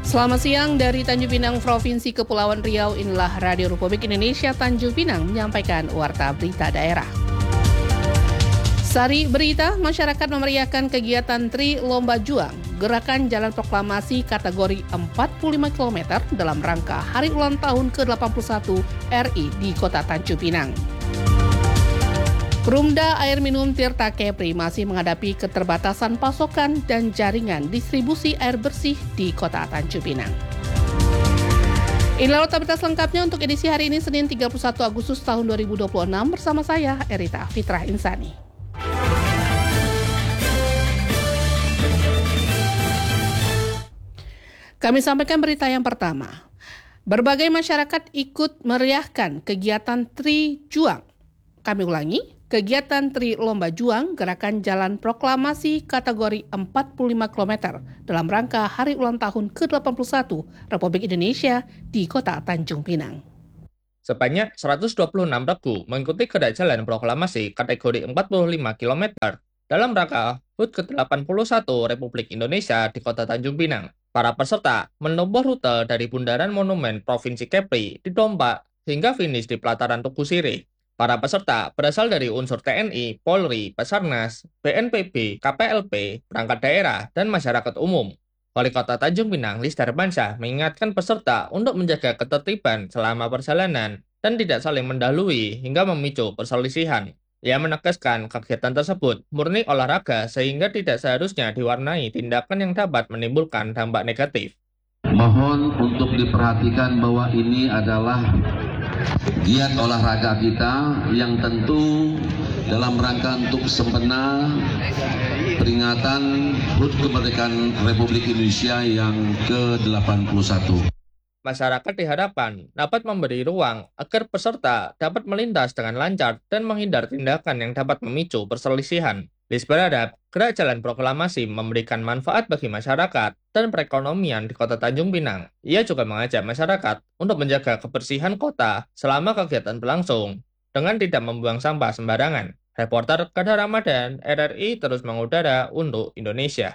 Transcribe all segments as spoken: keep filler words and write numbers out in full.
Selamat siang dari Tanjung Pinang, Provinsi Kepulauan Riau. Inilah Radio Republik Indonesia Tanjung Pinang menyampaikan warta berita daerah. Sari berita, masyarakat memeriahkan kegiatan Tri Lomba Juang, gerakan jalan proklamasi kategori empat puluh lima kilometer dalam rangka hari ulang tahun ke delapan puluh satu R I di Kota Tanjung Pinang. Perumda Air Minum Tirta Kepri masih menghadapi keterbatasan pasokan dan jaringan distribusi air bersih di Kota Tanjung Pinang. Inilah warta berita selengkapnya untuk edisi hari ini Senin tiga puluh satu Agustus tahun dua ribu dua puluh enam bersama saya Erita Fitrah Insani. Kami sampaikan berita yang pertama. Berbagai masyarakat ikut meriahkan kegiatan Tri Juang. Kami ulangi, kegiatan Tri Lomba Juang, gerakan jalan proklamasi kategori empat puluh lima kilometer dalam rangka hari ulang tahun ke delapan puluh satu Republik Indonesia di Kota Tanjung Pinang. Sebanyak seratus dua puluh enam regu mengikuti gerak jalan proklamasi kategori empat puluh lima kilometer dalam rangka H U T ke delapan puluh satu Republik Indonesia di Kota Tanjung Pinang. Para peserta menempuh rute dari Bundaran Monumen Provinsi Kepri di Dompak hingga finish di Pelataran Tugu Sirih. Para peserta berasal dari unsur T N I, Polri, Basarnas, B N P B, K P L P, perangkat daerah, dan masyarakat umum. Wali Kota Tanjung Pinang, Lis Darmansyah, mengingatkan peserta untuk menjaga ketertiban selama perjalanan dan tidak saling mendahului hingga memicu perselisihan. Ia menegaskan kegiatan tersebut murni olahraga sehingga tidak seharusnya diwarnai tindakan yang dapat menimbulkan dampak negatif. Mohon untuk diperhatikan bahwa ini adalah giat olahraga kita yang tentu dalam rangka untuk sempena peringatan H U T kemerdekaan Republik Indonesia yang ke delapan puluh satu. Masyarakat diharapkan dapat memberi ruang agar peserta dapat melintas dengan lancar dan menghindar tindakan yang dapat memicu perselisihan. Lis berharap gerak jalan proklamasi memberikan manfaat bagi masyarakat dan perekonomian di Kota Tanjung Pinang. Ia juga mengajak masyarakat untuk menjaga kebersihan kota selama kegiatan berlangsung dengan tidak membuang sampah sembarangan. Reporter Kadar Ramadan R R I terus mengudara untuk Indonesia.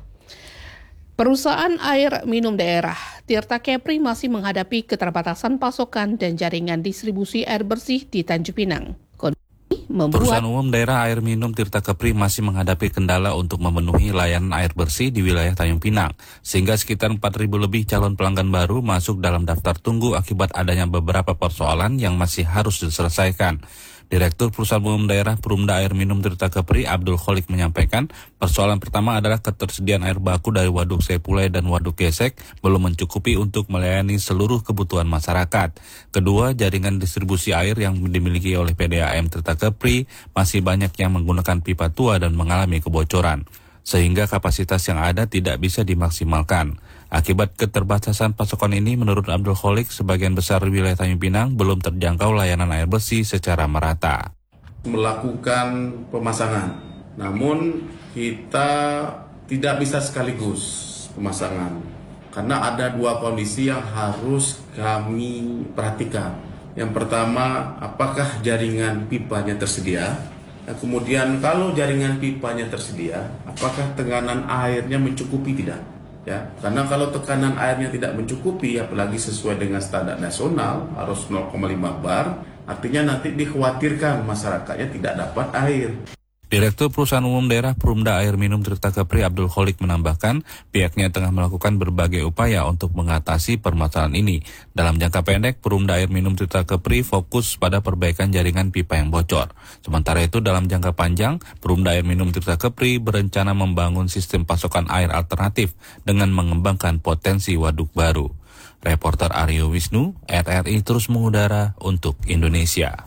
Perusahaan air minum daerah Tirta Kepri masih menghadapi keterbatasan pasokan dan jaringan distribusi air bersih di Tanjung Pinang. Membuat... Perusahaan umum daerah air minum Tirta Kepri masih menghadapi kendala untuk memenuhi layanan air bersih di wilayah Tanjung Pinang, sehingga sekitar empat ribu lebih calon pelanggan baru masuk dalam daftar tunggu akibat adanya beberapa persoalan yang masih harus diselesaikan. Direktur Perusahaan Umum Daerah Perumda Air Minum Tirta Kepri, Abdul Kholik, menyampaikan persoalan pertama adalah ketersediaan air baku dari Waduk Sepulai dan Waduk Gesek belum mencukupi untuk melayani seluruh kebutuhan masyarakat. Kedua, jaringan distribusi air yang dimiliki oleh P D A M Tirta Kepri masih banyak yang menggunakan pipa tua dan mengalami kebocoran, sehingga kapasitas yang ada tidak bisa dimaksimalkan. Akibat keterbatasan pasokan ini, menurut Abdul Kholik, sebagian besar wilayah Tanjung Pinang belum terjangkau layanan air bersih secara merata. Melakukan pemasangan, namun kita tidak bisa sekaligus pemasangan, karena ada dua kondisi yang harus kami perhatikan. Yang pertama, apakah jaringan pipanya tersedia? Dan kemudian kalau jaringan pipanya tersedia, apakah tekanan airnya mencukupi tidak? Ya, karena kalau tekanan airnya tidak mencukupi, apalagi sesuai dengan standar nasional harus nol koma lima bar, artinya nanti dikhawatirkan masyarakatnya tidak dapat air. Direktur Perusahaan Umum Daerah Perumda Air Minum Tirta Kepri, Abdul Kholik, menambahkan pihaknya tengah melakukan berbagai upaya untuk mengatasi permasalahan ini. Dalam jangka pendek, Perumda Air Minum Tirta Kepri fokus pada perbaikan jaringan pipa yang bocor. Sementara itu, dalam jangka panjang, Perumda Air Minum Tirta Kepri berencana membangun sistem pasokan air alternatif dengan mengembangkan potensi waduk baru. Reporter Aryo Wisnu, R R I terus mengudara untuk Indonesia.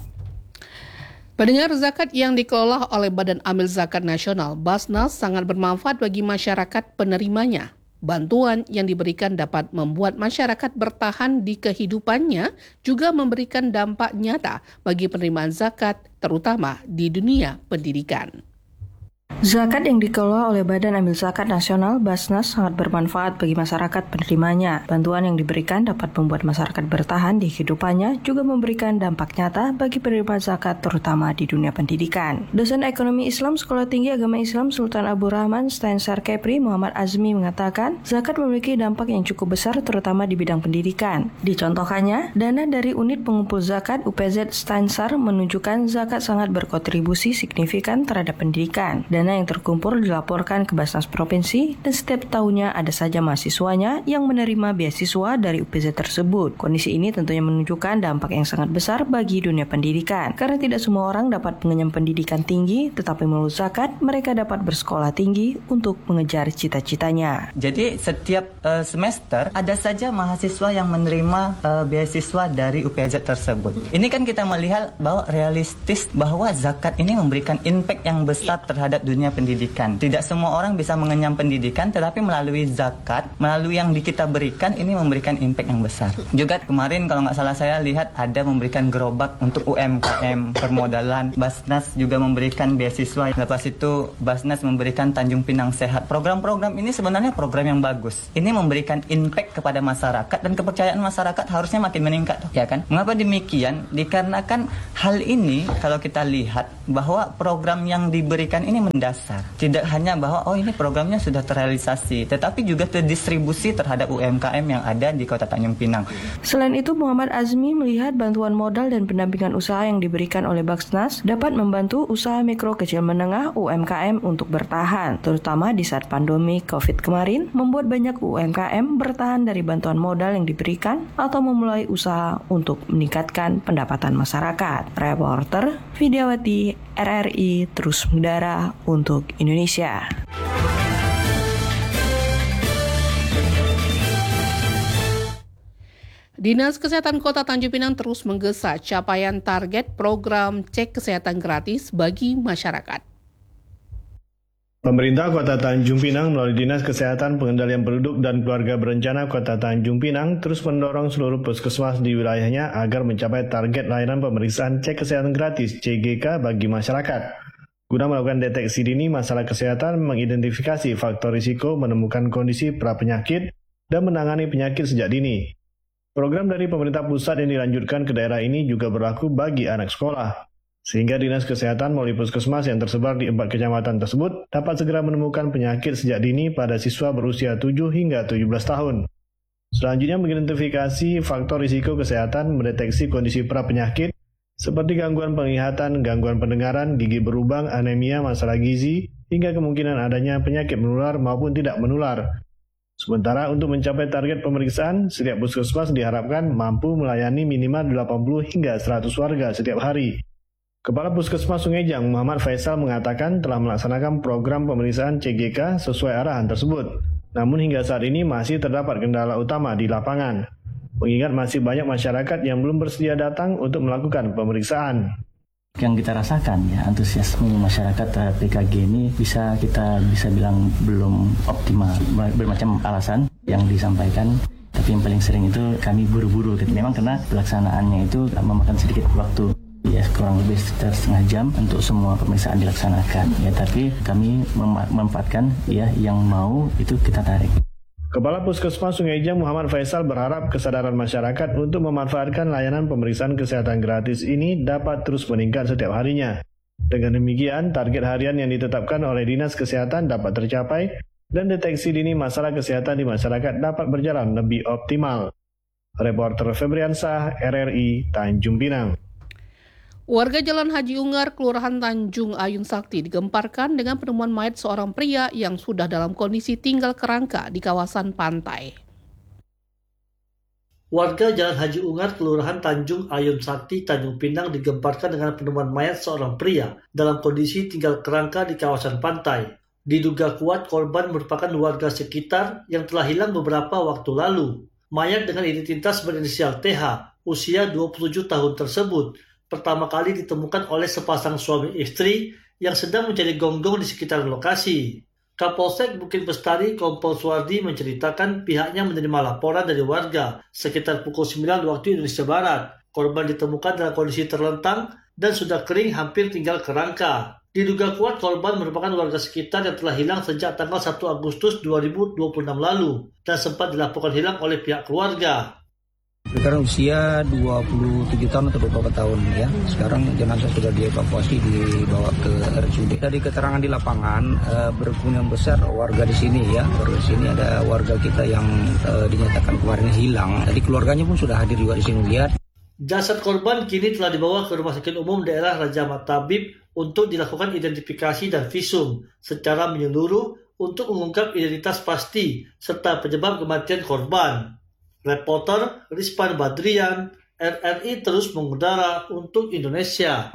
Pendengar, zakat yang dikelola oleh Badan Amil Zakat Nasional Basnas sangat bermanfaat bagi masyarakat penerimanya. Bantuan yang diberikan dapat membuat masyarakat bertahan di kehidupannya, juga memberikan dampak nyata bagi penerimaan zakat, terutama di dunia pendidikan. Zakat yang dikelola oleh Badan Amil Zakat Nasional Basnas sangat bermanfaat bagi masyarakat penerimanya. Bantuan yang diberikan dapat membuat masyarakat bertahan di kehidupannya, juga memberikan dampak nyata bagi penerima zakat terutama di dunia pendidikan. Dosen Ekonomi Islam Sekolah Tinggi Agama Islam Sultan Abu Rahman Steinsar Kepri Muhammad Azmi mengatakan, zakat memiliki dampak yang cukup besar terutama di bidang pendidikan. Dicontohkannya, dana dari unit pengumpul zakat U P Z Steinsar menunjukkan zakat sangat berkontribusi signifikan terhadap pendidikan. Dana yang terkumpul dilaporkan ke Basnas Provinsi dan setiap tahunnya ada saja mahasiswanya yang menerima beasiswa dari U P Z tersebut. Kondisi ini tentunya menunjukkan dampak yang sangat besar bagi dunia pendidikan. Karena tidak semua orang dapat mengenyam pendidikan tinggi, tetapi melalui zakat mereka dapat bersekolah tinggi untuk mengejar cita-citanya. Jadi setiap uh, semester ada saja mahasiswa yang menerima uh, beasiswa dari U P Z tersebut. Ini kan kita melihat bahwa realistis bahwa zakat ini memberikan impact yang besar terhadap dunia pendidikan. Tidak semua orang bisa mengenyam pendidikan, tetapi melalui zakat, melalui yang kita berikan, ini memberikan impact yang besar. Juga kemarin kalau nggak salah saya lihat ada memberikan gerobak untuk U M K M, permodalan. Basnas juga memberikan beasiswa. Lepas itu Basnas memberikan Tanjung Pinang Sehat. Program-program ini sebenarnya program yang bagus. Ini memberikan impact kepada masyarakat dan kepercayaan masyarakat harusnya makin meningkat, ya kan? Mengapa demikian? Dikarenakan hal ini kalau kita lihat bahwa program yang diberikan ini mendasar. Tidak hanya bahwa oh ini programnya sudah terrealisasi, tetapi juga terdistribusi terhadap U M K M yang ada di Kota Tanjung Pinang. Selain itu, Muhammad Azmi melihat bantuan modal dan pendampingan usaha yang diberikan oleh Basnas dapat membantu usaha mikro kecil menengah U M K M untuk bertahan, terutama di saat pandemi COVID kemarin, membuat banyak U M K M bertahan dari bantuan modal yang diberikan atau memulai usaha untuk meningkatkan pendapatan masyarakat. Reporter Vidyawati R R I terus mengudara untuk Indonesia. Dinas Kesehatan Kota Tanjung Pinang terus menggesa capaian target program cek kesehatan gratis bagi masyarakat. Pemerintah Kota Tanjung Pinang melalui Dinas Kesehatan Pengendalian Penduduk dan Keluarga Berencana Kota Tanjung Pinang terus mendorong seluruh puskesmas di wilayahnya agar mencapai target layanan pemeriksaan cek kesehatan gratis C G K bagi masyarakat. Guna melakukan deteksi dini masalah kesehatan, mengidentifikasi faktor risiko, menemukan kondisi pra-penyakit, dan menangani penyakit sejak dini. Program dari pemerintah pusat yang dilanjutkan ke daerah ini juga berlaku bagi anak sekolah. Sehingga Dinas Kesehatan melalui puskesmas yang tersebar di empat kecamatan tersebut dapat segera menemukan penyakit sejak dini pada siswa berusia tujuh hingga tujuh belas tahun. Selanjutnya mengidentifikasi faktor risiko kesehatan, mendeteksi kondisi pra-penyakit seperti gangguan penglihatan, gangguan pendengaran, gigi berlubang, anemia, masalah gizi, hingga kemungkinan adanya penyakit menular maupun tidak menular. Sementara untuk mencapai target pemeriksaan, setiap puskesmas diharapkan mampu melayani minimal delapan puluh hingga seratus warga setiap hari. Kepala Puskesmas Sungai Jang Muhammad Faisal mengatakan telah melaksanakan program pemeriksaan C G K sesuai arahan tersebut. Namun hingga saat ini masih terdapat kendala utama di lapangan. Mengingat masih banyak masyarakat yang belum bersedia datang untuk melakukan pemeriksaan. Yang kita rasakan ya, antusiasme masyarakat terhadap P K G ini bisa kita bisa bilang belum optimal. Bermacam alasan yang disampaikan, tapi yang paling sering itu kami buru-buru. Memang karena pelaksanaannya itu memakan sedikit waktu. Ya, kurang lebih sekitar setengah jam untuk semua pemeriksaan dilaksanakan. Ya, tapi kami mem- memanfaatkan ya yang mau itu kita tarik. Kepala Puskesmas Sungai Jang Muhammad Faisal berharap kesadaran masyarakat untuk memanfaatkan layanan pemeriksaan kesehatan gratis ini dapat terus meningkat setiap harinya. Dengan demikian, target harian yang ditetapkan oleh Dinas Kesehatan dapat tercapai dan deteksi dini masalah kesehatan di masyarakat dapat berjalan lebih optimal. Reporter Febriansah, R R I, Tanjung Pinang. Warga Jalan Haji Ungar, Kelurahan Tanjung Ayun Sakti digemparkan dengan penemuan mayat seorang pria yang sudah dalam kondisi tinggal kerangka di kawasan pantai. Warga Jalan Haji Ungar, Kelurahan Tanjung Ayun Sakti, Tanjung Pinang digemparkan dengan penemuan mayat seorang pria dalam kondisi tinggal kerangka di kawasan pantai. Diduga kuat korban merupakan warga sekitar yang telah hilang beberapa waktu lalu. Mayat dengan identitas berinisial T H, usia dua puluh tujuh tahun tersebut, pertama kali ditemukan oleh sepasang suami istri yang sedang mencari gonggong di sekitar lokasi. Kapolsek Bukit Bestari Kompol Suwardi menceritakan pihaknya menerima laporan dari warga sekitar pukul sembilan waktu Indonesia Barat. Korban ditemukan dalam kondisi terlentang dan sudah kering hampir tinggal kerangka. Diduga kuat korban merupakan warga sekitar yang telah hilang sejak tanggal satu Agustus dua ribu dua puluh enam lalu dan sempat dilaporkan hilang oleh pihak keluarga. Sekarang usia dua puluh tujuh tahun atau dua puluh tahun ya. Sekarang jenazah sudah dievakuasi dibawa ke R S U D. Dari keterangan di lapangan uh, berkemungkinan besar warga di sini ya. Warga di sini ada warga kita yang uh, dinyatakan kemarin hilang. Jadi keluarganya pun sudah hadir juga di sini lihat. Jasad korban kini telah dibawa ke Rumah Sakit Umum Daerah Raja Ahmad Tabib untuk dilakukan identifikasi dan visum secara menyeluruh untuk mengungkap identitas pasti serta penyebab kematian korban. Reporter Rizpan Badrian, R R I terus mengudara untuk Indonesia.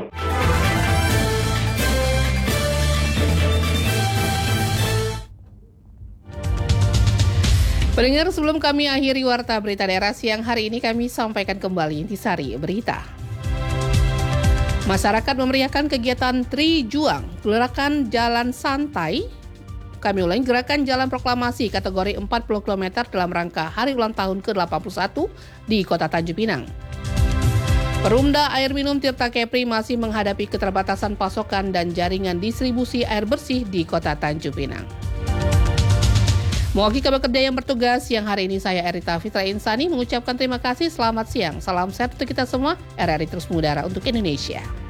Pendengar, sebelum kami akhiri Warta Berita Daerah siang hari ini, kami sampaikan kembali intisari berita. Masyarakat memeriahkan kegiatan Trijuang, gerakan jalan santai. Kami ulangi, gerakan jalan proklamasi kategori empat puluh kilometer dalam rangka hari ulang tahun ke delapan puluh satu di Kota Tanjung Pinang. Perumda Air Minum Tirta Kepri masih menghadapi keterbatasan pasokan dan jaringan distribusi air bersih di Kota Tanjung Pinang. Mewakili kabar kerja yang bertugas, siang hari ini saya Erita Fitra Insani mengucapkan terima kasih, selamat siang, salam sehat untuk kita semua, R R I terus mengudara untuk Indonesia.